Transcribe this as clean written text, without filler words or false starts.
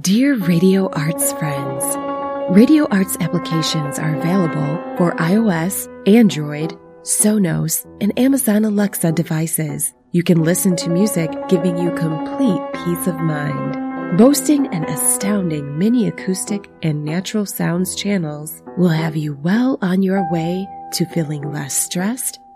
Dear Radio Arts friends, Radio Arts applications are available for iOS, Android, Sonos, and Amazon Alexa devices. You can listen to music giving you complete peace of mind. Boasting an astounding mini acoustic and natural sounds channels will have you well on your way to feeling less stressed